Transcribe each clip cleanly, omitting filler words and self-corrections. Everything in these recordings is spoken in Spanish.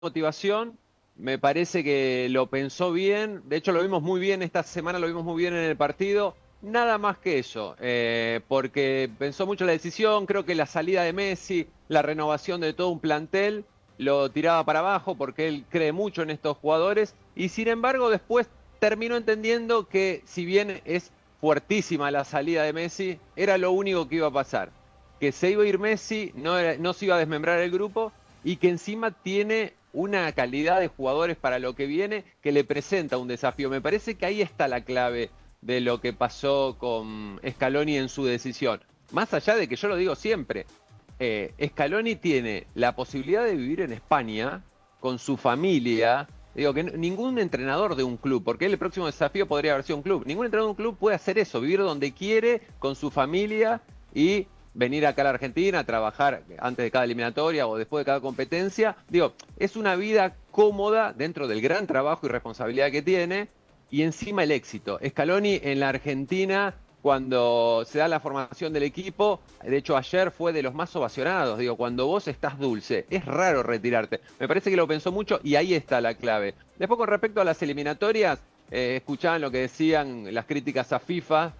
motivación, me parece que lo pensó bien, de hecho lo vimos muy bien esta semana, lo vimos muy bien en el partido, nada más que eso, porque pensó mucho la decisión, creo que la salida de Messi, la renovación de todo un plantel, lo tiraba para abajo porque él cree mucho en estos jugadores y sin embargo después terminó entendiendo que si bien es fuertísima la salida de Messi, era lo único que iba a pasar, que se iba a ir Messi, no se iba a desmembrar el grupo y que encima tiene una calidad de jugadores para lo que viene que le presenta un desafío. Me parece que ahí está la clave de lo que pasó con Scaloni en su decisión. Más allá de que yo lo digo siempre, Scaloni tiene la posibilidad de vivir en España con su familia. Digo que ningún entrenador de un club, porque el próximo desafío podría haber sido un club, ningún entrenador de un club puede hacer eso, vivir donde quiere, con su familia y venir acá a la Argentina a trabajar antes de cada eliminatoria o después de cada competencia. Digo, es una vida cómoda dentro del gran trabajo y responsabilidad que tiene y encima el éxito. Scaloni en la Argentina, cuando se da la formación del equipo, de hecho ayer fue de los más ovacionados. Digo, cuando vos estás dulce, es raro retirarte. Me parece que lo pensó mucho y ahí está la clave. Después con respecto a las eliminatorias, escuchaban lo que decían las críticas a FIFA,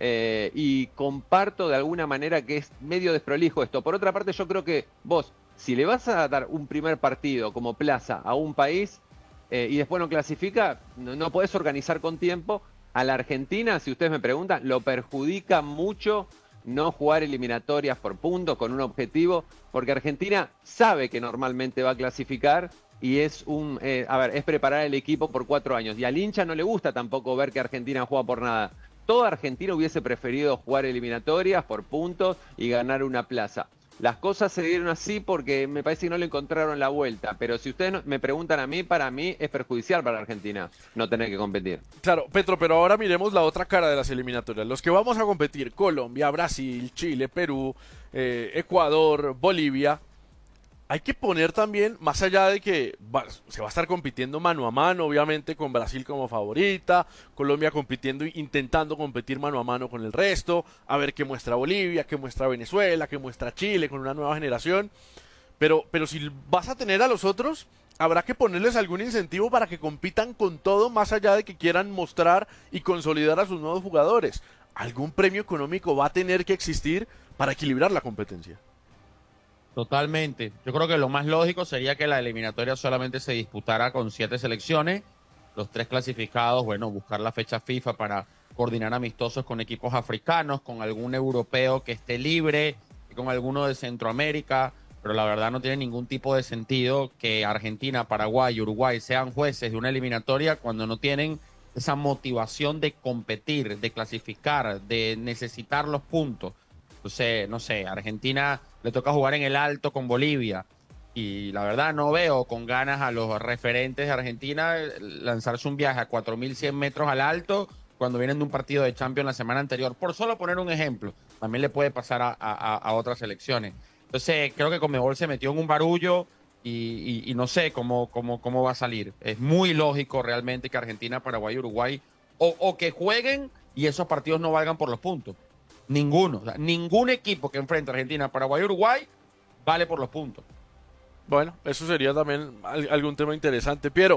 y comparto de alguna manera que es medio desprolijo esto. Por otra parte, yo creo que vos, si le vas a dar un primer partido como plaza a un país y después no clasifica, no podés organizar con tiempo. A la Argentina, si ustedes me preguntan, lo perjudica mucho no jugar eliminatorias por puntos con un objetivo, porque Argentina sabe que normalmente va a clasificar y es preparar el equipo por 4 años. Y al hincha no le gusta tampoco ver que Argentina juega por nada. Toda Argentina hubiese preferido jugar eliminatorias por puntos y ganar una plaza. Las cosas se dieron así porque me parece que no le encontraron la vuelta, pero si ustedes me preguntan a mí, para mí es perjudicial para Argentina no tener que competir. Claro, Petro, pero ahora miremos la otra cara de las eliminatorias. Los que vamos a competir, Colombia, Brasil, Chile, Perú, Ecuador, Bolivia, hay que poner también, más allá de que se va a estar compitiendo mano a mano, obviamente con Brasil como favorita, Colombia compitiendo, intentando competir mano a mano con el resto, a ver qué muestra Bolivia, qué muestra Venezuela, qué muestra Chile con una nueva generación. Pero si vas a tener a los otros, habrá que ponerles algún incentivo para que compitan con todo, más allá de que quieran mostrar y consolidar a sus nuevos jugadores. Algún premio económico va a tener que existir para equilibrar la competencia. Totalmente. Yo creo que lo más lógico sería que la eliminatoria solamente se disputara con 7 selecciones, los 3 clasificados, bueno, buscar la fecha FIFA para coordinar amistosos con equipos africanos, con algún europeo que esté libre, y con alguno de Centroamérica, pero la verdad no tiene ningún tipo de sentido que Argentina, Paraguay y Uruguay sean jueces de una eliminatoria cuando no tienen esa motivación de competir, de clasificar, de necesitar los puntos. Entonces, no sé, Argentina le toca jugar en el Alto con Bolivia y la verdad no veo con ganas a los referentes de Argentina lanzarse un viaje a 4.100 metros al Alto cuando vienen de un partido de Champions la semana anterior. Por solo poner un ejemplo, también le puede pasar a otras selecciones. Entonces, creo que Conmebol se metió en un barullo y no sé cómo va a salir. Es muy lógico realmente que Argentina, Paraguay y Uruguay o que jueguen y esos partidos no valgan por los puntos. Ninguno. O sea, ningún equipo que enfrente a Argentina, Paraguay y Uruguay vale por los puntos. Bueno, eso sería también algún tema interesante. Piero,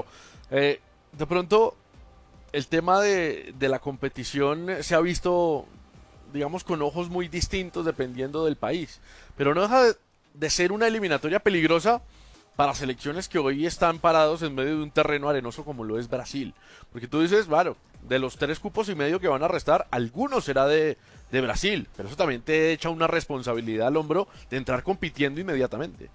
de pronto el tema de la competición se ha visto, digamos, con ojos muy distintos dependiendo del país. Pero no deja de ser una eliminatoria peligrosa para selecciones que hoy están parados en medio de un terreno arenoso como lo es Brasil. Porque tú dices, claro, de los 3 cupos y medio que van a restar, algunos será de Brasil. Pero eso también te echa una responsabilidad al hombro de entrar compitiendo inmediatamente.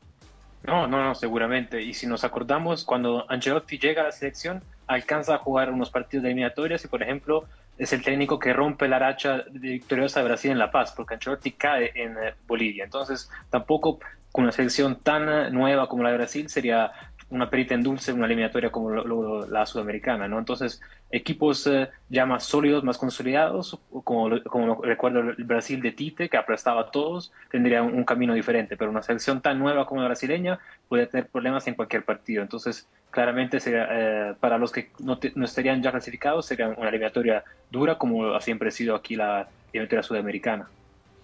No, no, no, seguramente. Y si nos acordamos, cuando Ancelotti llega a la selección, alcanza a jugar unos partidos de eliminatorias y, por ejemplo, es el técnico que rompe la racha victoriosa de Brasil en La Paz, porque Ancelotti cae en Bolivia. Entonces, tampoco con una selección tan nueva como la de Brasil sería una perita en dulce una eliminatoria como la sudamericana, ¿no? Entonces, equipos ya más sólidos, más consolidados, como recuerdo el Brasil de Tite, que aplastaba a todos, tendría un camino diferente, pero una selección tan nueva como la brasileña puede tener problemas en cualquier partido. Entonces, claramente sería, para los que no estarían ya clasificados, sería una eliminatoria dura, como ha siempre sido aquí la eliminatoria sudamericana.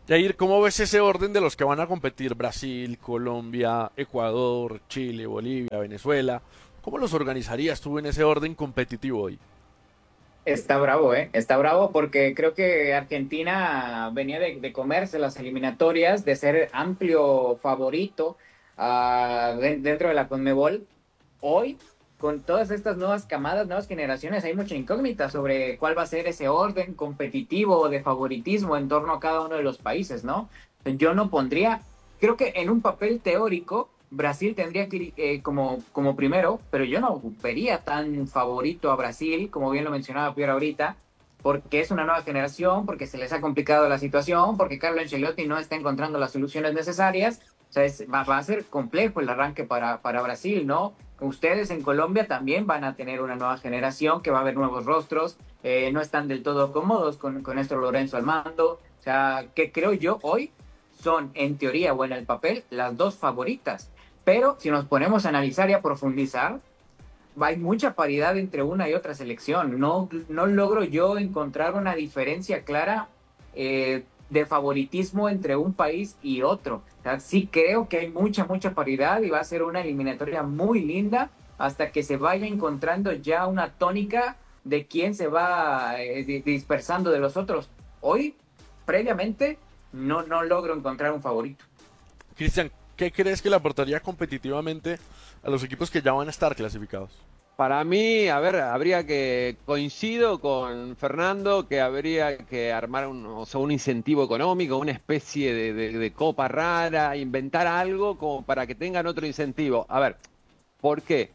Jair, ¿cómo ves ese orden de los que van a competir? Brasil, Colombia, Ecuador, Chile, Bolivia, Venezuela. ¿Cómo los organizarías tú en ese orden competitivo hoy? Está bravo, ¿eh? Está bravo porque creo que Argentina venía de comerse las eliminatorias, de ser amplio favorito dentro de la Conmebol. Hoy, con todas estas nuevas camadas, nuevas generaciones, hay mucha incógnita sobre cuál va a ser ese orden competitivo de favoritismo en torno a cada uno de los países, ¿no? Yo no pondría, creo que en un papel teórico, Brasil tendría que ir como primero, pero yo no vería tan favorito a Brasil, como bien lo mencionaba Pierre ahorita, porque es una nueva generación, porque se les ha complicado la situación, porque Carlo Ancelotti no está encontrando las soluciones necesarias. O sea, va a ser complejo el arranque para Brasil, ¿no? Ustedes en Colombia también van a tener una nueva generación, que va a haber nuevos rostros, no están del todo cómodos con Néstor Lorenzo al mando. O sea, que creo yo hoy son, en teoría o en el papel, las dos favoritas. Pero si nos ponemos a analizar y a profundizar, hay mucha paridad entre una y otra selección. No logro yo encontrar una diferencia clara de favoritismo entre un país y otro. O sea, sí creo que hay mucha paridad y va a ser una eliminatoria muy linda hasta que se vaya encontrando ya una tónica de quién se va dispersando de los otros. Hoy, previamente, no logro encontrar un favorito. Cristian, ¿qué crees que le aportaría competitivamente a los equipos que ya van a estar clasificados? Para mí, a ver, coincido con Fernando, que habría que armar un incentivo económico, una especie de copa rara, inventar algo como para que tengan otro incentivo. A ver, ¿por qué?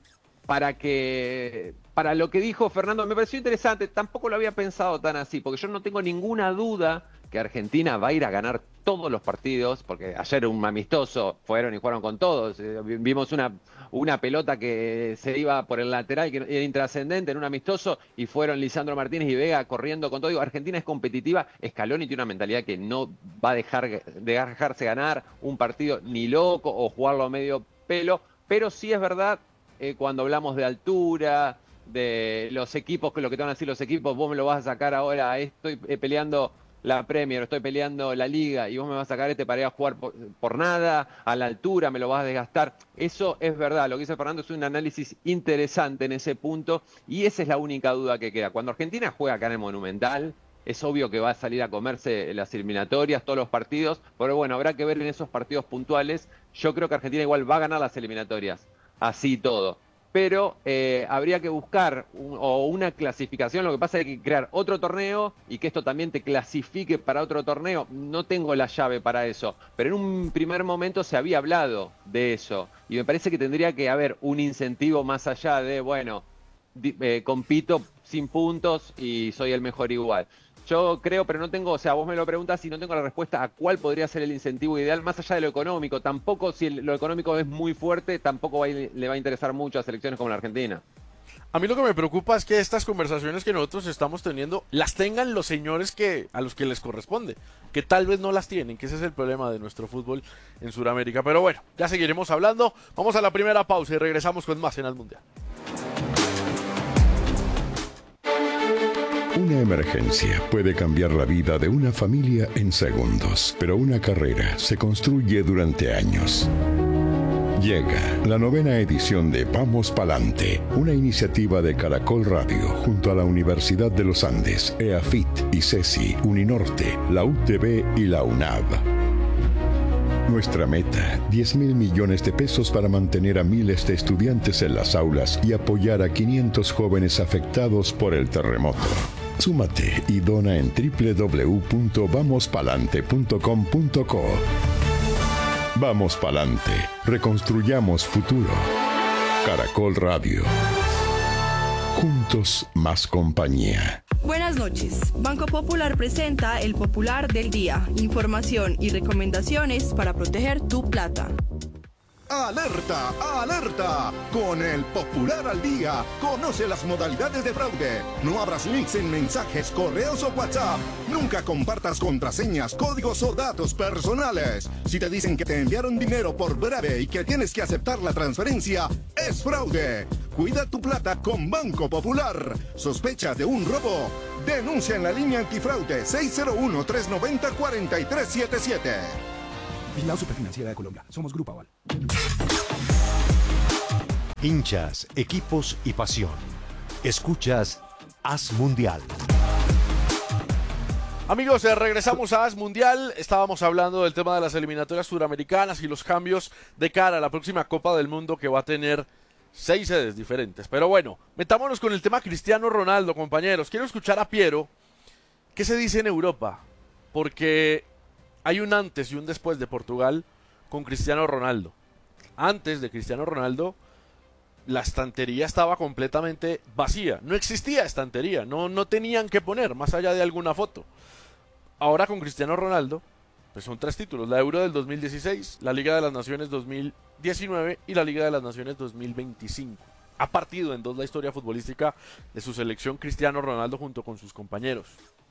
Para lo que dijo Fernando, me pareció interesante, tampoco lo había pensado tan así, porque yo no tengo ninguna duda que Argentina va a ir a ganar todos los partidos, porque ayer un amistoso fueron y jugaron con todos. Vimos una pelota que se iba por el lateral, que era intrascendente en un amistoso, y fueron Lisandro Martínez y Vega corriendo con todo. Digo, Argentina es competitiva, Scaloni tiene una mentalidad que no va a dejarse ganar un partido ni loco o jugarlo a medio pelo, pero sí es verdad, cuando hablamos de altura, de los equipos, que lo que te van a decir los equipos, vos me lo vas a sacar ahora, estoy peleando la Premier, estoy peleando la Liga y vos me vas a sacar para ir a jugar por nada, a la altura me lo vas a desgastar. Eso es verdad, lo que dice Fernando es un análisis interesante en ese punto y esa es la única duda que queda. Cuando Argentina juega acá en el Monumental, es obvio que va a salir a comerse las eliminatorias, todos los partidos, pero bueno, habrá que ver en esos partidos puntuales. Yo creo que Argentina igual va a ganar las eliminatorias, así todo. Pero habría que buscar una clasificación. Lo que pasa es que hay que crear otro torneo y que esto también te clasifique para otro torneo. No tengo la llave para eso, pero en un primer momento se había hablado de eso y me parece que tendría que haber un incentivo más allá de, bueno, compito sin puntos y soy el mejor igual. Yo creo, pero no tengo, o sea, vos me lo preguntas y no tengo la respuesta a cuál podría ser el incentivo ideal, más allá de lo económico. Tampoco, si lo económico es muy fuerte, tampoco le va a interesar mucho a selecciones como la Argentina. A mí lo que me preocupa es que estas conversaciones que nosotros estamos teniendo las tengan los señores a los que les corresponde, que tal vez no las tienen, que ese es el problema de nuestro fútbol en Sudamérica. Pero bueno, ya seguiremos hablando. Vamos a la primera pausa y regresamos con más en el Mundial. Una emergencia puede cambiar la vida de una familia en segundos, pero una carrera se construye durante años. Llega la 9ª edición de Vamos Palante, una iniciativa de Caracol Radio junto a la Universidad de los Andes, EAFIT, ICESI, Uninorte, la UTB y la UNAV. Nuestra meta, 10.000 millones de pesos para mantener a miles de estudiantes en las aulas y apoyar a 500 jóvenes afectados por el terremoto. Súmate y dona en www.vamospalante.com.co. Vamos Palante, reconstruyamos futuro. Caracol Radio. Juntos más compañía. Buenas noches. Banco Popular presenta el Popular del Día. Información y recomendaciones para proteger tu plata. ¡Alerta! ¡Alerta! Con el Popular al Día, conoce las modalidades de fraude. No abras links en mensajes, correos o WhatsApp. Nunca compartas contraseñas, códigos o datos personales. Si te dicen que te enviaron dinero por breve y que tienes que aceptar la transferencia, es fraude. Cuida tu plata con Banco Popular. ¿Sospechas de un robo? Denuncia en la línea antifraude 601-390-4377. Vigilado Superfinanciera de Colombia. Somos Grupo Aval. Hinchas, equipos y pasión. Escuchas Haz Mundial. Amigos, regresamos a Haz Mundial. Estábamos hablando del tema de las eliminatorias suramericanas y los cambios de cara a la próxima Copa del Mundo, que va a tener 6 sedes diferentes. Pero bueno, metámonos con el tema Cristiano Ronaldo, compañeros. Quiero escuchar a Piero. ¿Qué se dice en Europa? Porque hay un antes y un después de Portugal con Cristiano Ronaldo. Antes de Cristiano Ronaldo, la estantería estaba completamente vacía. No existía estantería, no tenían que poner, más allá de alguna foto. Ahora con Cristiano Ronaldo, pues son 3 títulos: la Euro del 2016, la Liga de las Naciones 2019 y la Liga de las Naciones 2025. Ha partido en 2 la historia futbolística de su selección Cristiano Ronaldo junto con sus compañeros.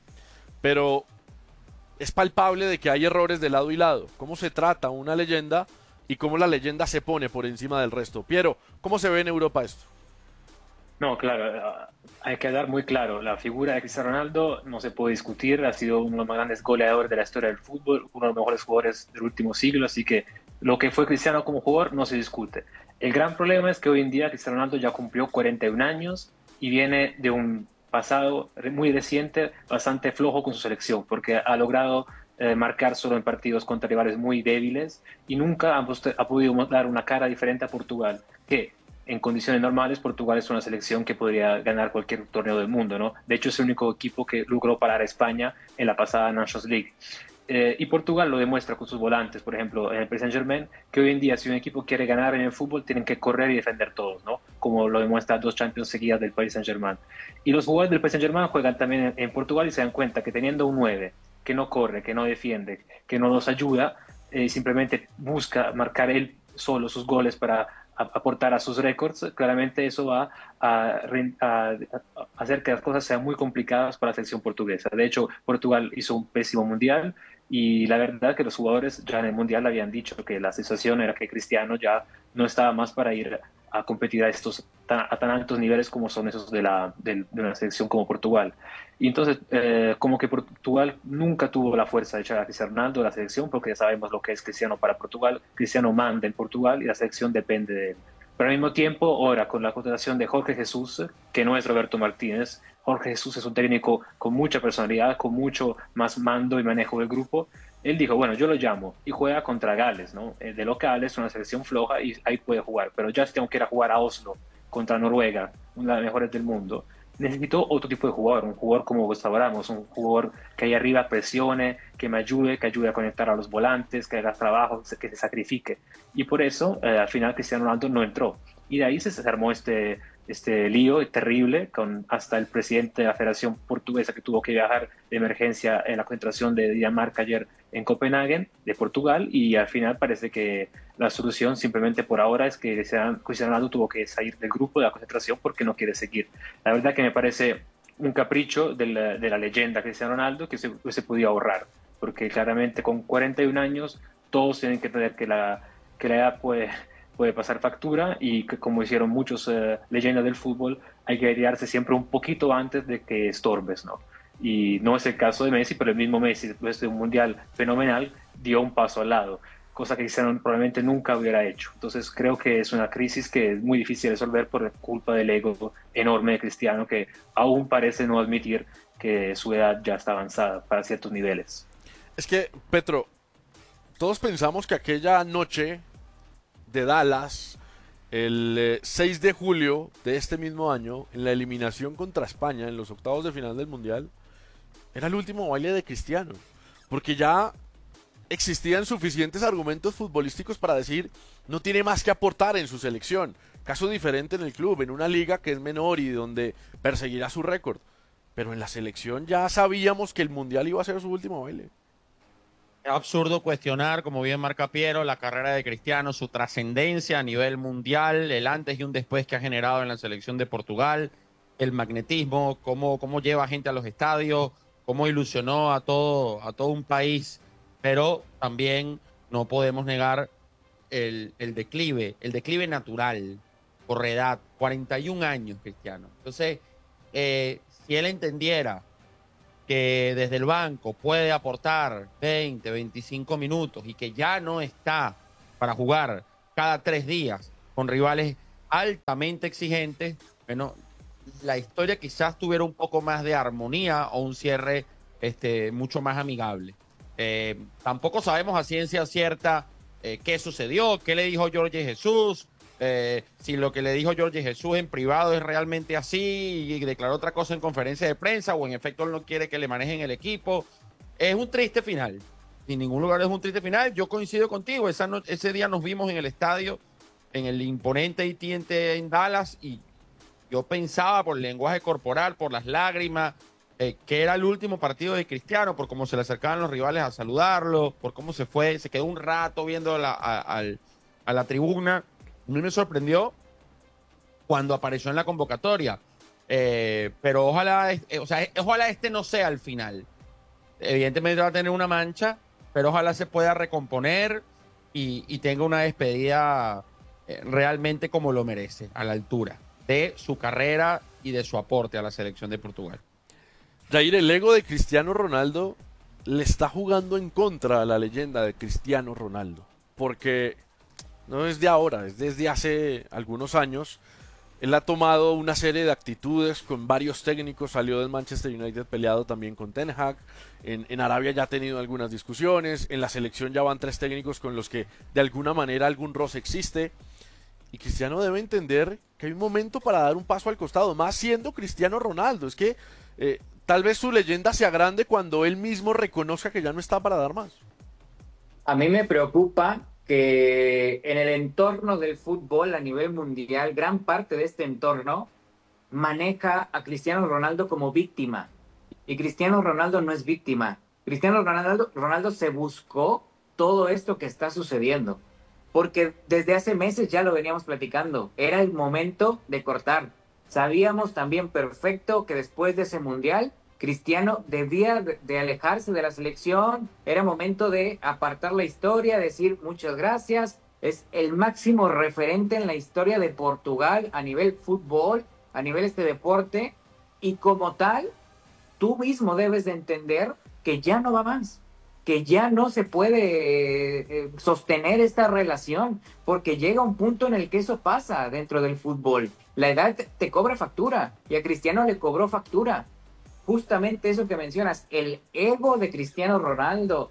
Pero es palpable de que hay errores de lado y lado. ¿Cómo se trata una leyenda y cómo la leyenda se pone por encima del resto? Piero, ¿cómo se ve en Europa esto? No, claro, hay que dar muy claro, la figura de Cristiano Ronaldo no se puede discutir, ha sido uno de los más grandes goleadores de la historia del fútbol, uno de los mejores jugadores del último siglo, así que lo que fue Cristiano como jugador no se discute. El gran problema es que hoy en día Cristiano Ronaldo ya cumplió 41 años y viene de un pasado muy reciente, bastante flojo con su selección, porque ha logrado marcar solo en partidos contra rivales muy débiles y nunca ha podido dar una cara diferente a Portugal, que en condiciones normales Portugal es una selección que podría ganar cualquier torneo del mundo, ¿no? De hecho es el único equipo que logró parar a España en la pasada Nations League. Y Portugal lo demuestra con sus volantes, por ejemplo, en el Paris Saint-Germain, que hoy en día si un equipo quiere ganar en el fútbol tienen que correr y defender todos, ¿no? Como lo demuestra 2 Champions seguidas del Paris Saint-Germain. Y los jugadores del Paris Saint-Germain juegan también en Portugal y se dan cuenta que teniendo un 9 que no corre, que no defiende, que no los ayuda, simplemente busca marcar él solo sus goles para aportar a sus récords, claramente eso va a hacer que las cosas sean muy complicadas para la selección portuguesa. De hecho, Portugal hizo un pésimo mundial y la verdad que los jugadores ya en el mundial habían dicho que la sensación era que Cristiano ya no estaba más para ir a competir a tan altos niveles como son esos de una selección como Portugal. Y entonces, como que Portugal nunca tuvo la fuerza de echar a Cristiano Ronaldo de la selección, porque ya sabemos lo que es Cristiano para Portugal. Cristiano manda en Portugal y la selección depende de él. Pero al mismo tiempo, ahora con la contratación de Jorge Jesús, que no es Roberto Martínez, Jorge Jesús es un técnico con mucha personalidad, con mucho más mando y manejo del grupo. Él dijo, bueno, yo lo llamo y juega contra Gales, ¿no? De local es una selección floja y ahí puede jugar, pero ya si tengo que ir a jugar a Oslo contra Noruega, una de las mejores del mundo, necesito otro tipo de jugador, un jugador como Gustavo Ramos, un jugador que ahí arriba presione, que me ayude, que ayude a conectar a los volantes, que haga trabajo, que se sacrifique. Y por eso, al final, Cristiano Ronaldo no entró. Y de ahí se armó este lío terrible, con hasta el presidente de la Federación Portuguesa que tuvo que viajar de emergencia en la concentración de Dinamarca ayer en Copenhague, de Portugal, y al final parece que la solución simplemente por ahora es que Cristiano Ronaldo tuvo que salir del grupo de la concentración porque no quiere seguir. La verdad que me parece un capricho de la leyenda Cristiano Ronaldo que se podía ahorrar, porque claramente con 41 años todos tienen que entender que la edad puede pasar factura y que, como hicieron muchos leyendas del fútbol, hay que retirarse siempre un poquito antes de que estorbes, ¿no? Y no es el caso de Messi, pero el mismo Messi, después de un mundial fenomenal, dio un paso al lado, cosa que Cristiano probablemente nunca hubiera hecho. Entonces creo que es una crisis que es muy difícil de resolver por culpa del ego enorme de Cristiano, que aún parece no admitir que su edad ya está avanzada para ciertos niveles. Es que, Petro, todos pensamos que aquella noche de Dallas, el 6 de julio de este mismo año, en la eliminación contra España en los octavos de final del Mundial, era el último baile de Cristiano, porque ya existían suficientes argumentos futbolísticos para decir no tiene más que aportar en su selección. Caso diferente en el club, en una liga que es menor y donde perseguirá su récord, pero en la selección ya sabíamos que el Mundial iba a ser su último baile. Es absurdo cuestionar, como bien marca Piero, la carrera de Cristiano, su trascendencia a nivel mundial, el antes y un después que ha generado en la selección de Portugal, el magnetismo, cómo lleva gente a los estadios, cómo ilusionó a todo un país, pero también no podemos negar el declive natural por edad, 41 años, Cristiano. Entonces, si él entendiera que desde el banco puede aportar 20, 25 minutos y que ya no está para jugar cada 3 días con rivales altamente exigentes, bueno, la historia quizás tuviera un poco más de armonía o un cierre mucho más amigable. Tampoco sabemos a ciencia cierta qué sucedió, qué le dijo Jorge Jesús, si lo que le dijo Jorge Jesús en privado es realmente así y declaró otra cosa en conferencia de prensa o en efecto él no quiere que le manejen el equipo. Es un triste final. En ningún lugar es un triste final. Yo coincido contigo. Ese día nos vimos en el estadio, en el imponente AT&T en Dallas, y yo pensaba por el lenguaje corporal, por las lágrimas, que era el último partido de Cristiano, por cómo se le acercaban los rivales a saludarlo, por cómo se fue, se quedó un rato viendo a la tribuna. A mí me sorprendió cuando apareció en la convocatoria, pero ojalá no sea el final. Evidentemente va a tener una mancha, pero ojalá se pueda recomponer y tenga una despedida realmente como lo merece, a la altura de su carrera y de su aporte a la selección de Portugal. Jair, el ego de Cristiano Ronaldo le está jugando en contra a la leyenda de Cristiano Ronaldo, porque no es de ahora, es desde hace algunos años. Él ha tomado una serie de actitudes con varios técnicos, salió del Manchester United peleado también con Ten Hag, en Arabia ya ha tenido algunas discusiones, en la selección ya van 3 técnicos con los que de alguna manera algún roce existe, y Cristiano debe entender que hay un momento para dar un paso al costado, más siendo Cristiano Ronaldo. Es que tal vez su leyenda sea grande cuando él mismo reconozca que ya no está para dar más. A mí me preocupa que en el entorno del fútbol a nivel mundial, gran parte de este entorno maneja a Cristiano Ronaldo como víctima. Y Cristiano Ronaldo no es víctima. Cristiano Ronaldo se buscó todo esto que está sucediendo. Porque desde hace meses ya lo veníamos platicando. Era el momento de cortar. Sabíamos también perfecto que después de ese mundial, Cristiano debía de alejarse de la selección. Era momento de apartar la historia, decir muchas gracias. Es el máximo referente en la historia de Portugal a nivel fútbol, a nivel deporte. Y como tal, tú mismo debes de entender que ya no va más, que ya no se puede sostener esta relación, porque llega un punto en el que eso pasa dentro del fútbol. La edad te cobra factura, y a Cristiano le cobró factura. Justamente eso que mencionas, el ego de Cristiano Ronaldo,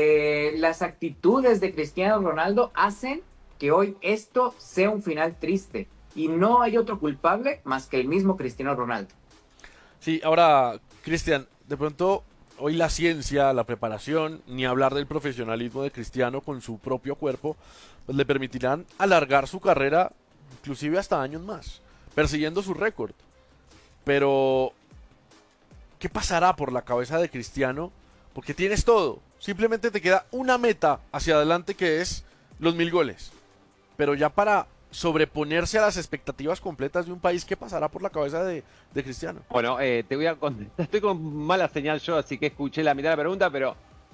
las actitudes de Cristiano Ronaldo hacen que hoy esto sea un final triste, y no hay otro culpable más que el mismo Cristiano Ronaldo. Sí, ahora, Cristian, de pronto hoy la ciencia, la preparación, ni hablar del profesionalismo de Cristiano con su propio cuerpo, pues le permitirán alargar su carrera inclusive hasta años más, persiguiendo su récord. Pero ¿qué pasará por la cabeza de Cristiano? Porque tienes todo, simplemente te queda una meta hacia adelante, que es los 1000 goles. Pero ya para sobreponerse a las expectativas completas de un país, ¿qué pasará por la cabeza de Cristiano? Bueno, te voy a contestar. Estoy con mala señal yo, así que escuché la mitad de la pregunta, pero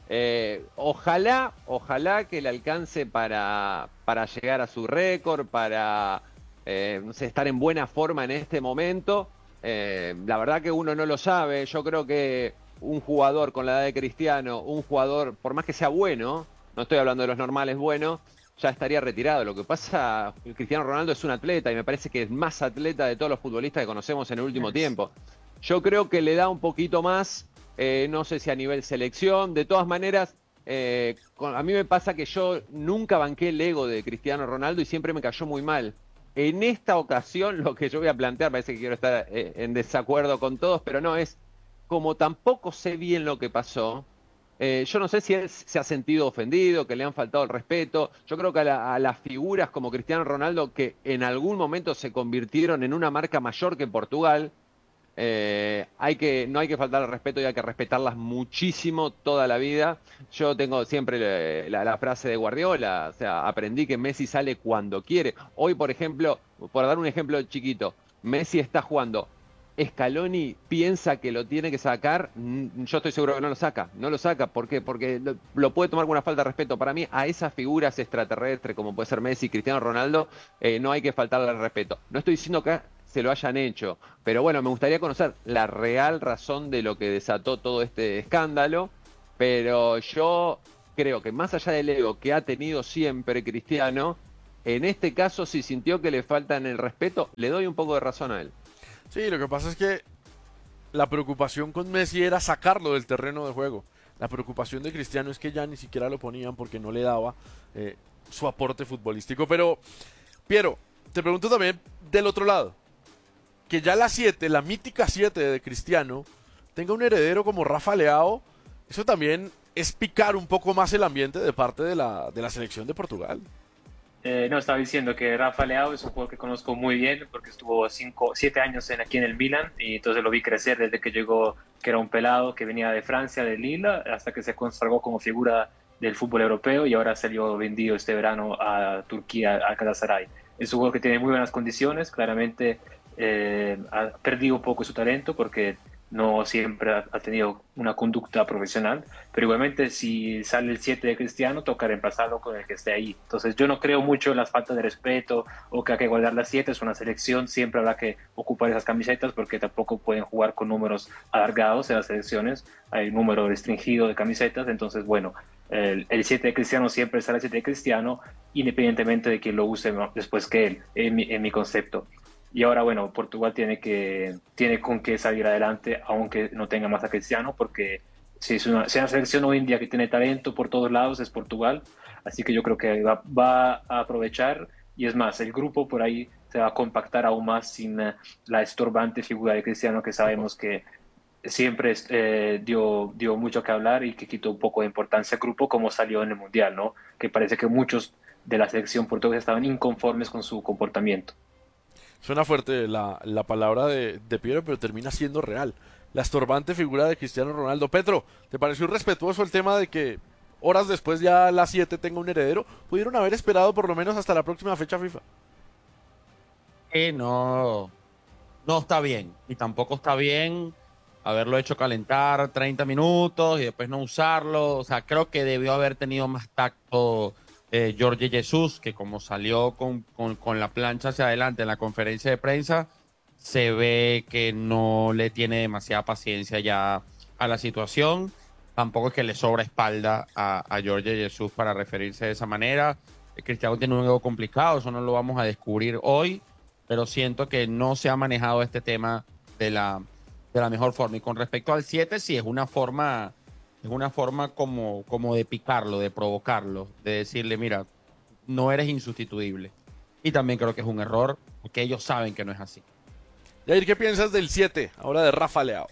ojalá que le alcance para llegar a su récord, para no sé, estar en buena forma en este momento. La verdad que uno no lo sabe. Yo creo que un jugador con la edad de Cristiano, un jugador, por más que sea bueno, no estoy hablando de los normales buenos, ya estaría retirado. Lo que pasa, Cristiano Ronaldo es un atleta y me parece que es más atleta de todos los futbolistas que conocemos en el último tiempo. Yo creo que le da un poquito más, no sé si a nivel selección. De todas maneras, a mí me pasa que yo nunca banqué el ego de Cristiano Ronaldo y siempre me cayó muy mal. En esta ocasión lo que yo voy a plantear, parece que quiero estar en desacuerdo con todos, pero no, es como tampoco sé bien lo que pasó. Yo no sé si él se ha sentido ofendido, que le han faltado el respeto. Yo creo que a las figuras como Cristiano Ronaldo, que en algún momento se convirtieron en una marca mayor que Portugal, no hay que faltar el respeto y hay que respetarlas muchísimo toda la vida. Yo tengo siempre la frase de Guardiola, o sea, aprendí que Messi sale cuando quiere. Hoy, por ejemplo, por dar un ejemplo chiquito, Messi está jugando Scaloni piensa que lo tiene que sacar, yo estoy seguro que no lo saca. No lo saca, ¿por qué? Porque lo puede tomar con una falta de respeto. Para mí, a esas figuras extraterrestres como puede ser Messi, Cristiano Ronaldo, no hay que faltarle el respeto. No estoy diciendo que se lo hayan hecho, pero bueno, me gustaría conocer la real razón de lo que desató todo este escándalo, pero yo creo que más allá del ego que ha tenido siempre Cristiano, en este caso, si sintió que le faltan el respeto, le doy un poco de razón a él. Sí, lo que pasa es que la preocupación con Messi era sacarlo del terreno de juego. La preocupación de Cristiano es que ya ni siquiera lo ponían porque no le daba su aporte futbolístico. Pero, Piero, te pregunto también del otro lado. Que ya la 7, la mítica 7 de Cristiano, tenga un heredero como Rafa Leao, eso también es picar un poco más el ambiente de parte de la selección de Portugal. No, estaba diciendo que Rafa Leao es un jugador que conozco muy bien porque estuvo 7 años aquí en el Milan y entonces lo vi crecer desde que llegó, que era un pelado que venía de Francia, de Lille, hasta que se consagró como figura del fútbol europeo y ahora salió vendido este verano a Turquía, a Galatasaray. Es un jugador que tiene muy buenas condiciones, claramente ha perdido un poco su talento porque no siempre ha tenido una conducta profesional, pero igualmente si sale el 7 de Cristiano toca reemplazarlo con el que esté ahí. Entonces yo no creo mucho en las faltas de respeto o que hay que guardar las 7, es una selección, siempre habrá que ocupar esas camisetas porque tampoco pueden jugar con números alargados en las selecciones, hay un número restringido de camisetas, entonces bueno, el 7 de Cristiano siempre será el 7 de Cristiano independientemente de quien lo use después que él, en mi concepto. Y ahora, bueno, Portugal tiene con qué salir adelante, aunque no tenga más a Cristiano, porque si es una selección hoy en día que tiene talento por todos lados, es Portugal. Así que yo creo que va a aprovechar. Y es más, el grupo por ahí se va a compactar aún más sin la estorbante figura de Cristiano, que sabemos que siempre dio mucho que hablar y que quitó un poco de importancia al grupo, como salió en el Mundial, ¿no? Que parece que muchos de la selección portuguesa estaban inconformes con su comportamiento. Suena fuerte la palabra de Piero, pero termina siendo real. La estorbante figura de Cristiano Ronaldo. Petro, ¿te pareció irrespetuoso el tema de que horas después ya la 7 tenga un heredero? ¿Pudieron haber esperado por lo menos hasta la próxima fecha FIFA? No está bien. Y tampoco está bien haberlo hecho calentar 30 minutos y después no usarlo. O sea, creo que debió haber tenido más tacto Jorge Jesús, que como salió con la plancha hacia adelante en la conferencia de prensa, se ve que no le tiene demasiada paciencia ya a la situación. Tampoco es que le sobra espalda a Jorge Jesús para referirse de esa manera. Cristiano tiene un ego complicado, eso no lo vamos a descubrir hoy, pero siento que no se ha manejado este tema de la mejor forma. Y con respecto al 7, sí, es una forma como de picarlo, de provocarlo, de decirle, mira, no eres insustituible. Y también creo que es un error, porque ellos saben que no es así. Yair, ¿qué piensas del 7, ahora de Rafa Leao?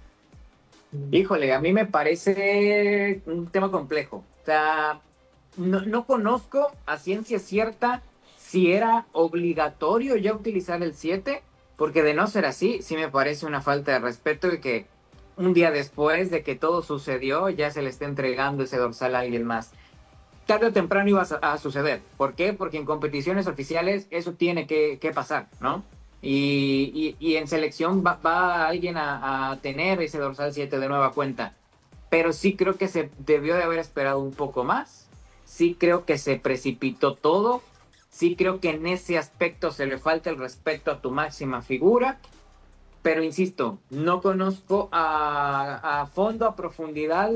Híjole, a mí me parece un tema complejo. O sea, no conozco a ciencia cierta si era obligatorio ya utilizar el 7, porque de no ser así, sí me parece una falta de respeto de que un día después de que todo sucedió, ya se le está entregando ese dorsal a alguien más. Tarde o temprano iba a suceder. ¿Por qué? Porque en competiciones oficiales eso tiene que pasar, ¿no? Y en selección va alguien a tener ese dorsal 7 de nueva cuenta. Pero sí creo que se debió de haber esperado un poco más. Sí creo que se precipitó todo. Sí creo que en ese aspecto se le falta el respeto a tu máxima figura. Pero insisto, no conozco a fondo, a profundidad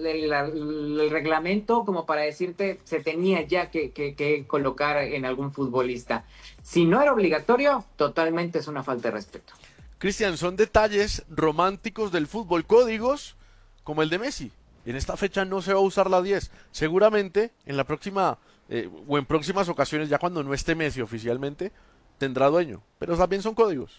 el reglamento como para decirte se tenía ya que colocar en algún futbolista. Si no era obligatorio, totalmente es una falta de respeto. Cristian, son detalles románticos del fútbol, códigos como el de Messi. En esta fecha no se va a usar la 10. Seguramente en la próxima o en próximas ocasiones, ya cuando no esté Messi oficialmente, tendrá dueño. Pero también son códigos.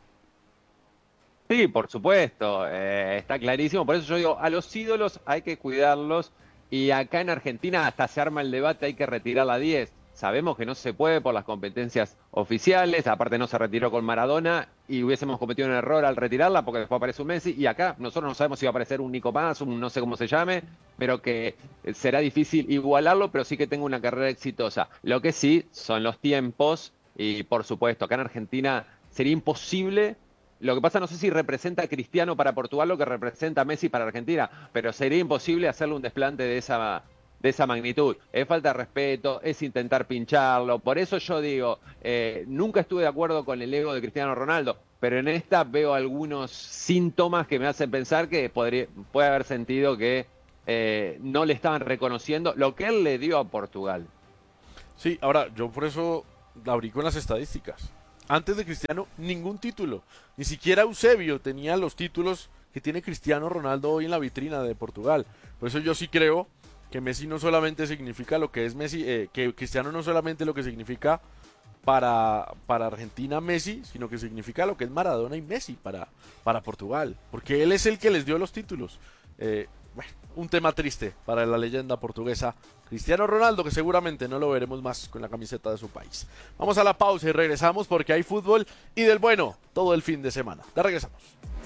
Sí, por supuesto, está clarísimo. Por eso yo digo, a los ídolos hay que cuidarlos y acá en Argentina hasta se arma el debate, hay que retirar la 10. Sabemos que no se puede por las competencias oficiales, aparte no se retiró con Maradona y hubiésemos cometido un error al retirarla porque después aparece un Messi y acá nosotros no sabemos si va a aparecer un Nico Paz, un no sé cómo se llame, pero que será difícil igualarlo, pero sí que tenga una carrera exitosa. Lo que sí son los tiempos y por supuesto acá en Argentina sería imposible Lo que pasa, no sé si representa a Cristiano para Portugal lo que representa a Messi para Argentina, pero sería imposible hacerle un desplante de esa magnitud. Es falta de respeto, es intentar pincharlo. Por eso yo digo, nunca estuve de acuerdo con el ego de Cristiano Ronaldo, pero en esta veo algunos síntomas que me hacen pensar que puede haber sentido que no le estaban reconociendo lo que él le dio a Portugal. Sí, ahora, yo por eso abrí con las estadísticas. Antes de Cristiano, ningún título. Ni siquiera Eusebio tenía los títulos que tiene Cristiano Ronaldo hoy en la vitrina de Portugal. Por eso yo sí creo que Messi no solamente significa lo que es Messi, que Cristiano no solamente lo que significa para Argentina Messi, sino que significa lo que es Maradona y Messi para Portugal. Porque él es el que les dio los títulos. Bueno, un tema triste para la leyenda portuguesa Cristiano Ronaldo, que seguramente no lo veremos más con la camiseta de su país. Vamos a la pausa y regresamos porque hay fútbol y del bueno todo el fin de semana. Ya regresamos.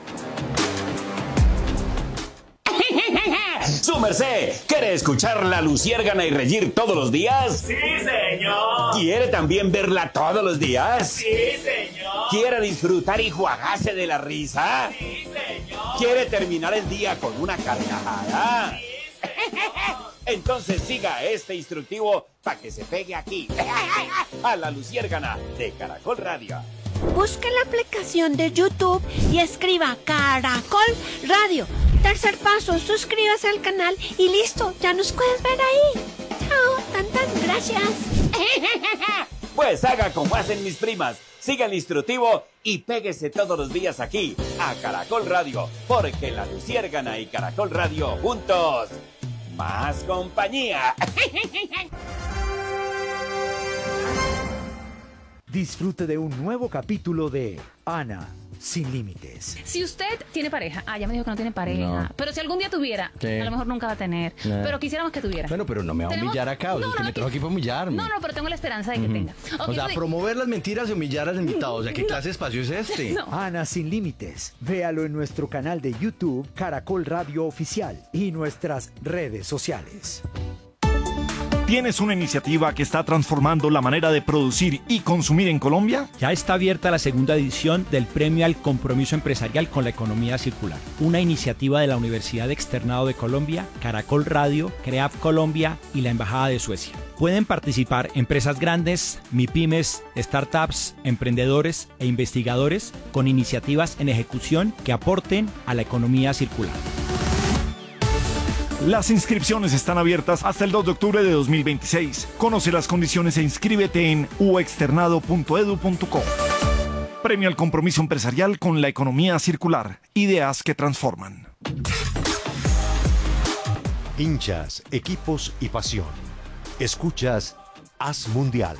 Su merced, ¿quiere escuchar La Luciérgana y reír todos los días? ¡Sí, señor! ¿Quiere también verla todos los días? ¡Sí, señor! ¿Quiere disfrutar y juagarse de la risa? ¡Sí, señor! ¿Quiere terminar el día con una carcajada? ¡Sí, señor! Entonces siga este instructivo para que se pegue aquí, a La Luciérgana de Caracol Radio. Busque la aplicación de YouTube y escriba Caracol Radio. Tercer paso, suscríbase al canal y listo, ya nos puedes ver ahí. Chao, tantas gracias. Pues haga como hacen mis primas, siga el instructivo y péguese todos los días aquí, a Caracol Radio, porque La Luciérgana y Caracol Radio juntos, más compañía. Disfrute de un nuevo capítulo de Ana sin límites. Si usted tiene pareja, ya me dijo que no tiene pareja, No. pero si algún día tuviera, ¿Qué? a lo mejor nunca va a tener, No. pero quisiéramos que tuviera. Bueno, pero no me va a ¿Tenemos? humillar acá, o sea, No, es que no, me trajo aquí para humillarme. No, pero tengo la esperanza de que tenga. O sea, Ok, promover las mentiras y humillar a los invitados. O sea, ¿qué No. clase de espacio es este? No. Ana sin límites. Véalo en nuestro canal de YouTube Caracol Radio Oficial y nuestras redes sociales. ¿Tienes una iniciativa que está transformando la manera de producir y consumir en Colombia? Ya está abierta la segunda edición del Premio al Compromiso Empresarial con la Economía Circular, una iniciativa de la Universidad Externado de Colombia, Caracol Radio, CREAF Colombia y la Embajada de Suecia. Pueden participar empresas grandes, MIPYMES, startups, emprendedores e investigadores con iniciativas en ejecución que aporten a la economía circular. Las inscripciones están abiertas hasta el 2 de octubre de 2026. Conoce las condiciones e inscríbete en uexternado.edu.co. Premio al compromiso empresarial con la economía circular. Ideas que transforman. Hinchas, equipos y pasión. Escuchas Haz Mundial.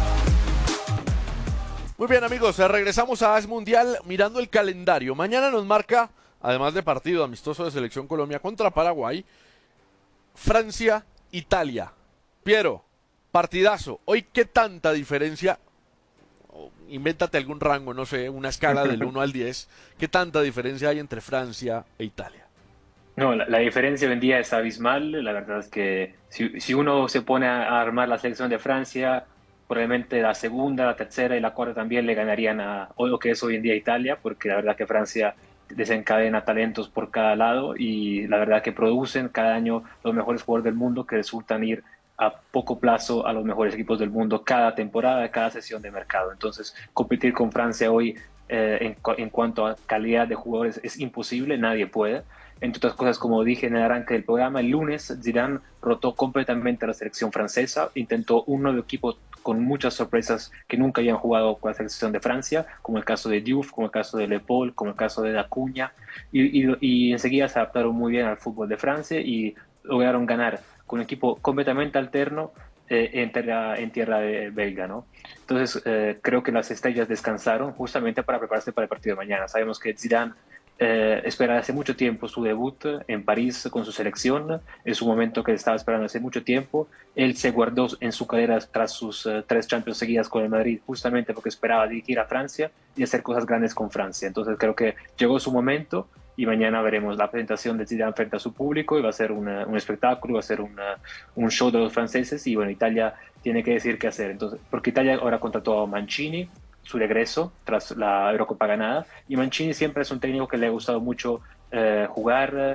Muy bien, amigos, regresamos a Haz Mundial mirando el calendario. Mañana nos marca, además de partido amistoso de Selección Colombia contra Paraguay, Francia, Italia. Piero, partidazo. Hoy, ¿qué tanta diferencia? Invéntate algún rango, no sé, una escala del 1 al 10. ¿Qué tanta diferencia hay entre Francia e Italia? No, la diferencia hoy en día es abismal. La verdad es que si uno se pone a armar la selección de Francia, probablemente la segunda, la tercera y la cuarta también le ganarían a lo que es hoy en día Italia, porque la verdad que Francia desencadena talentos por cada lado y la verdad que producen cada año los mejores jugadores del mundo que resultan ir a poco plazo a los mejores equipos del mundo cada temporada, cada sesión de mercado. Entonces, competir con Francia hoy en cuanto a calidad de jugadores es imposible, nadie puede. Entre otras cosas, como dije en el arranque del programa, el lunes Zidane rotó completamente a la selección francesa, intentó un nuevo equipo con muchas sorpresas que nunca habían jugado con la selección de Francia, como el caso de Diouf, como el caso de Le Paul, como el caso de Acuña, y enseguida se adaptaron muy bien al fútbol de Francia y lograron ganar con un equipo completamente alterno en tierra belga, ¿no? Entonces creo que las estrellas descansaron justamente para prepararse para el partido de mañana. Sabemos que Zidane espera hace mucho tiempo su debut en París con su selección. Es un momento que estaba esperando hace mucho tiempo. Él se guardó en su cadera tras sus 3 Champions seguidas con el Madrid, justamente porque esperaba dirigir a Francia y hacer cosas grandes con Francia. Entonces creo que llegó su momento y mañana veremos la presentación de Zidane frente a su público y va a ser un espectáculo, va a ser un show de los franceses y bueno, Italia tiene que decir qué hacer. Entonces, porque Italia ahora contrató a Mancini, su regreso tras la Eurocopa ganada. Y Mancini siempre es un técnico que le ha gustado mucho jugar,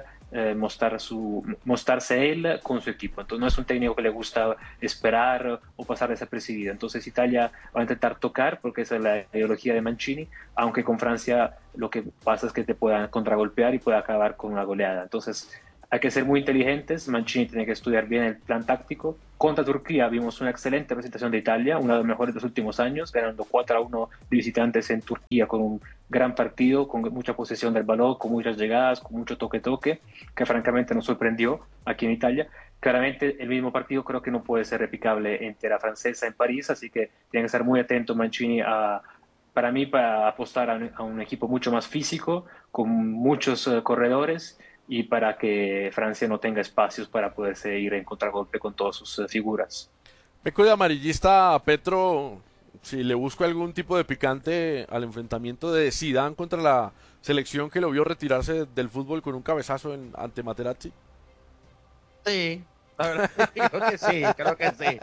mostrarse él con su equipo. Entonces no es un técnico que le gusta esperar o pasar desapercibido. Entonces Italia va a intentar tocar, porque esa es la ideología de Mancini, aunque con Francia lo que pasa es que te puedan contragolpear y puede acabar con una goleada. Entonces hay que ser muy inteligentes. Mancini tiene que estudiar bien el plan táctico. Contra Turquía vimos una excelente presentación de Italia, una de las mejores de los últimos años, ganando 4-1 de visitantes en Turquía, con un gran partido, con mucha posesión del balón, con muchas llegadas, con mucho toque-toque, que francamente nos sorprendió aquí en Italia. Claramente el mismo partido creo que no puede ser replicable en tierra francesa, en París, así que tiene que estar muy atento Mancini para apostar a un equipo mucho más físico, con muchos corredores, y para que Francia no tenga espacios para poderse ir en contragolpe con todas sus figuras. Peco de amarillista a Petro, si le busco algún tipo de picante al enfrentamiento de Zidane contra la selección que lo vio retirarse del fútbol con un cabezazo ante Materazzi. Sí, la verdad, creo que sí.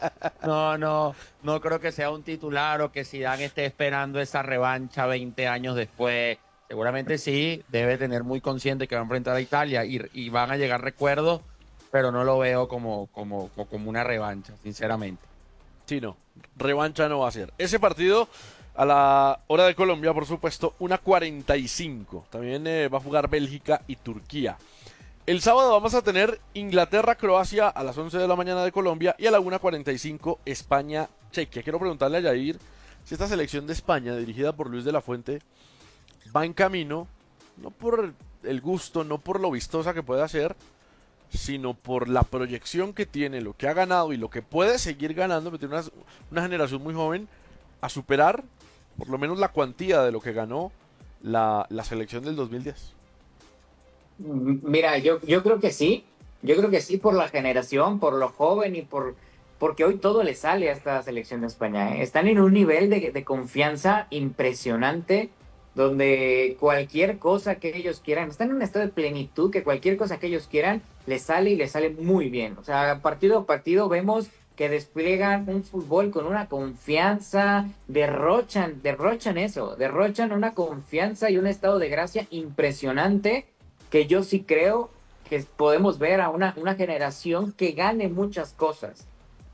No creo que sea un titular o que Zidane esté esperando esa revancha 20 años después. Seguramente sí, debe tener muy consciente que va a enfrentar a Italia y van a llegar recuerdos, pero no lo veo como una revancha, sinceramente. Sí, no, revancha no va a ser. Ese partido a la hora de Colombia, por supuesto, 1:45. También va a jugar Bélgica y Turquía. El sábado vamos a tener Inglaterra-Croacia a las 11 de la mañana de Colombia y a la 1:45 España-Chequia. Quiero preguntarle a Yair si esta selección de España, dirigida por Luis de la Fuente, va en camino, no por el gusto, no por lo vistosa que pueda ser, sino por la proyección que tiene, lo que ha ganado y lo que puede seguir ganando, porque tiene una generación muy joven, a superar por lo menos la cuantía de lo que ganó la selección del 2010. Mira, yo creo que sí. Yo creo que sí, por la generación, por lo joven y porque hoy todo le sale a esta selección de España, ¿eh? Están en un nivel de confianza impresionante, donde cualquier cosa que ellos quieran, están en un estado de plenitud, que cualquier cosa que ellos quieran les sale y les sale muy bien. O sea, partido a partido vemos que despliegan un fútbol con una confianza, derrochan una confianza y un estado de gracia impresionante, que yo sí creo que podemos ver a una generación que gane muchas cosas.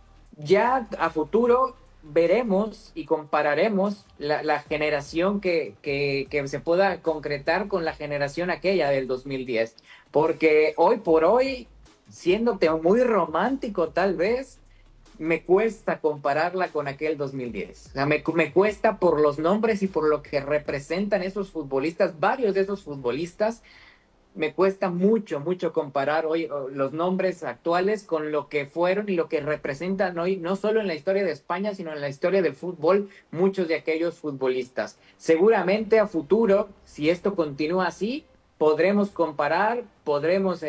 Ya a futuro veremos y compararemos la generación que se pueda concretar con la generación aquella del 2010. Porque hoy por hoy, siéndote muy romántico tal vez, me cuesta compararla con aquel 2010. O sea, me cuesta por los nombres y por lo que representan esos futbolistas, varios de esos futbolistas. Me cuesta mucho comparar hoy los nombres actuales con lo que fueron y lo que representan hoy, no solo en la historia de España, sino en la historia del fútbol, muchos de aquellos futbolistas. Seguramente a futuro, si esto continúa así, podremos comparar, podremos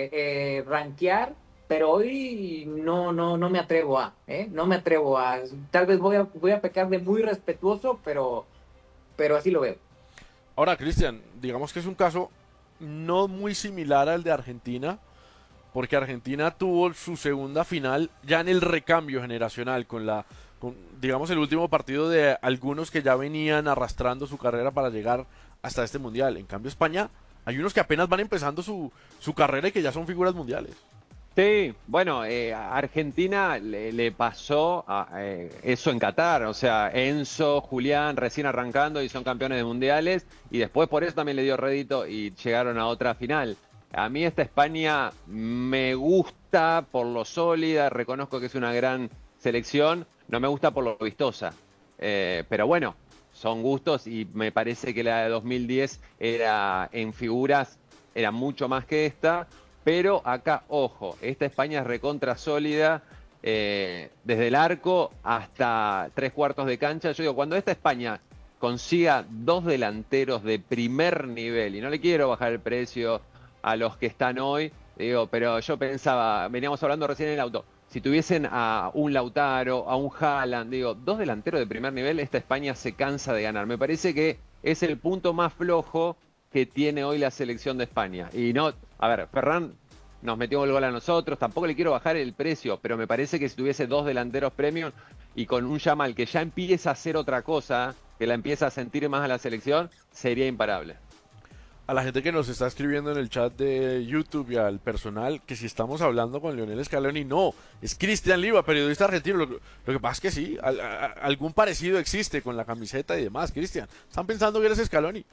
rankear, pero hoy no me atrevo no me atrevo a. Tal vez voy a pecar de muy respetuoso, pero así lo veo. Ahora, Cristian, digamos que es un caso no muy similar al de Argentina, porque Argentina tuvo su segunda final ya en el recambio generacional, con digamos el último partido de algunos que ya venían arrastrando su carrera para llegar hasta este mundial. En cambio España, hay unos que apenas van empezando su carrera y que ya son figuras mundiales. Sí, bueno, a Argentina le pasó eso en Qatar, o sea, Enzo, Julián recién arrancando y son campeones de mundiales, y después por eso también le dio rédito y llegaron a otra final. A mí esta España me gusta por lo sólida, reconozco que es una gran selección, no me gusta por lo vistosa, pero bueno, son gustos, y me parece que la de 2010 era en figuras, era mucho más que esta. Pero acá, ojo, esta España es recontra sólida, desde el arco hasta 3/4 de cancha. Yo digo, cuando esta España consiga 2 delanteros de primer nivel, y no le quiero bajar el precio a los que están hoy, digo, pero yo pensaba, veníamos hablando recién en el auto, si tuviesen a un Lautaro, a un Haaland, digo, 2 delanteros de primer nivel, esta España se cansa de ganar. Me parece que es el punto más flojo que tiene hoy la selección de España. Y no, a ver, Ferran nos metió el gol a nosotros, tampoco le quiero bajar el precio, pero me parece que si tuviese 2 delanteros premium y con un Yamal que ya empieza a hacer otra cosa, que la empieza a sentir más a la selección, sería imparable. A la gente que nos está escribiendo en el chat de YouTube y al personal, que si estamos hablando con Lionel Scaloni, no, es Cristian Liva, periodista argentino. Lo que pasa es que sí, algún parecido existe con la camiseta y demás. Cristian, ¿están pensando que eres Scaloni?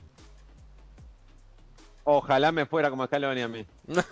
Ojalá me fuera como Scaloni a mí.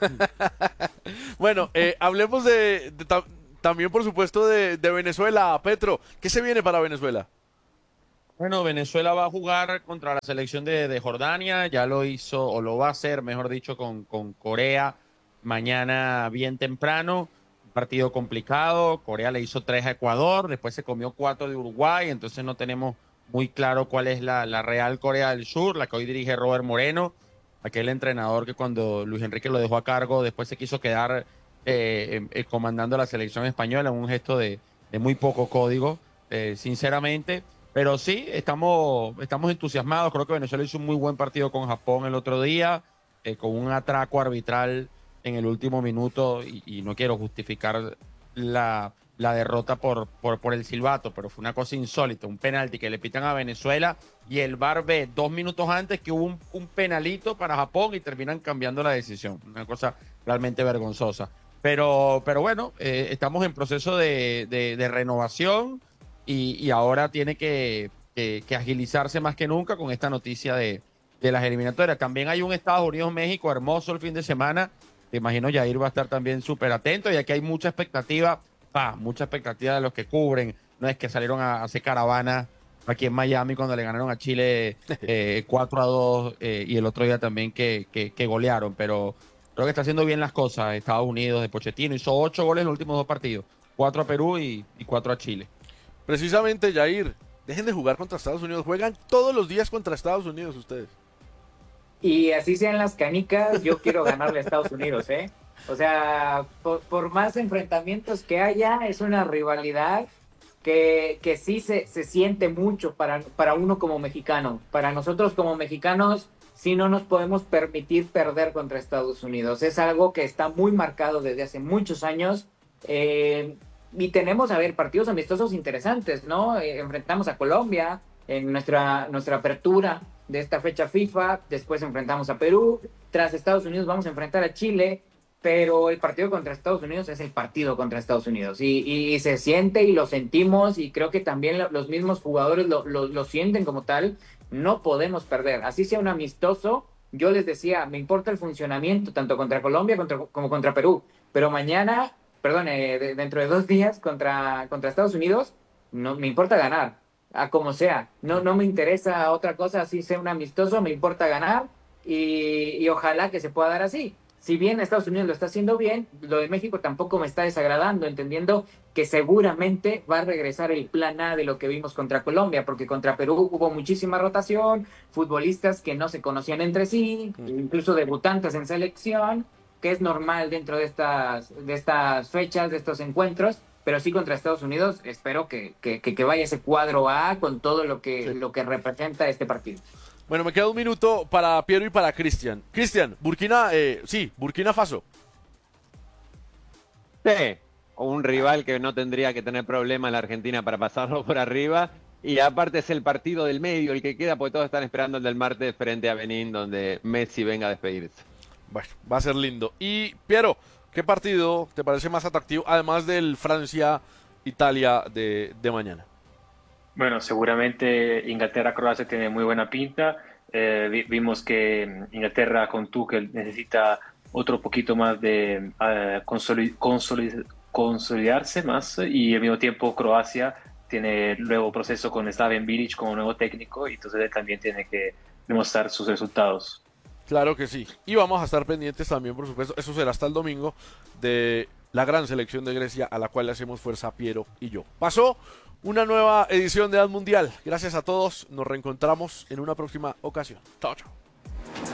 Bueno, hablemos también, por supuesto, de Venezuela. Petro, ¿qué se viene para Venezuela? Bueno, Venezuela va a jugar contra la selección de Jordania, ya lo hizo, o lo va a hacer, mejor dicho, con Corea mañana bien temprano. Un partido complicado, Corea le hizo 3 a Ecuador, después se comió 4 de Uruguay, entonces no tenemos muy claro cuál es la real Corea del Sur, la que hoy dirige Robert Moreno, aquel entrenador que cuando Luis Enrique lo dejó a cargo, después se quiso quedar comandando la selección española, en un gesto de muy poco código, sinceramente. Pero sí, estamos entusiasmados. Creo que Venezuela hizo un muy buen partido con Japón el otro día, con un atraco arbitral en el último minuto, y no quiero justificar la derrota por el silbato, pero fue una cosa insólita, un penalti que le pitan a Venezuela y el VAR ve 2 minutos antes que hubo un penalito para Japón y terminan cambiando la decisión. Una cosa realmente vergonzosa. Pero bueno, estamos en proceso de renovación. Y ahora tiene que agilizarse más que nunca con esta noticia de las eliminatorias. También hay un Estados Unidos-México hermoso el fin de semana. Te imagino Yair va a estar también súper atento, y aquí hay mucha expectativa de los que cubren. No es que salieron a hacer caravana aquí en Miami cuando le ganaron a Chile 4-2 y el otro día también que golearon. Pero creo que está haciendo bien las cosas Estados Unidos de Pochettino. Hizo 8 goles en los últimos 2 partidos. 4 a Perú y 4 a Chile. Precisamente, Yair, dejen de jugar contra Estados Unidos. Juegan todos los días contra Estados Unidos ustedes. Y así sean las canicas, yo quiero ganarle a Estados Unidos, ¿eh? O sea, por más enfrentamientos que haya, es una rivalidad que sí se siente mucho para uno como mexicano. Para nosotros como mexicanos, sí no nos podemos permitir perder contra Estados Unidos. Es algo que está muy marcado desde hace muchos años. Y tenemos, partidos amistosos interesantes, ¿no? Enfrentamos a Colombia en nuestra apertura de esta fecha FIFA, después enfrentamos a Perú, tras Estados Unidos vamos a enfrentar a Chile, pero el partido contra Estados Unidos es el partido contra Estados Unidos, y se siente y lo sentimos, y creo que también los mismos jugadores lo sienten como tal. No podemos perder, así sea un amistoso. Yo les decía, me importa el funcionamiento tanto contra Colombia como contra Perú, pero mañana... dentro de 2 días contra Estados Unidos, no me importa ganar, a como sea. No me interesa otra cosa, así sea un amistoso, me importa ganar, y ojalá que se pueda dar así. Si bien Estados Unidos lo está haciendo bien, lo de México tampoco me está desagradando, entendiendo que seguramente va a regresar el plan A de lo que vimos contra Colombia, porque contra Perú hubo muchísima rotación, futbolistas que no se conocían entre sí, incluso debutantes en selección, que es normal dentro de estas fechas, de estos encuentros, pero sí contra Estados Unidos espero que vaya ese cuadro A con todo lo que representa este partido. Bueno, me queda 1 minuto para Piero y para Cristian. Cristian, Burkina Faso. Sí, un rival que no tendría que tener problema en la Argentina para pasarlo por arriba. Y aparte es el partido del medio, el que queda, porque todos están esperando el del martes frente a Benín, donde Messi venga a despedirse. Bueno, va a ser lindo. Y Piero, ¿qué partido te parece más atractivo, además del Francia-Italia de mañana? Bueno, seguramente Inglaterra-Croacia tiene muy buena pinta. Vimos que Inglaterra con Tuchel necesita otro poquito más de consolidarse más, y al mismo tiempo Croacia tiene nuevo proceso con Slaven Bilic como nuevo técnico, y entonces él también tiene que demostrar sus resultados. Claro que sí. Y vamos a estar pendientes también, por supuesto, eso será hasta el domingo, de la gran selección de Grecia, a la cual le hacemos fuerza Piero y yo. Pasó una nueva edición de Ad Mundial. Gracias a todos. Nos reencontramos en una próxima ocasión. Chao, chao.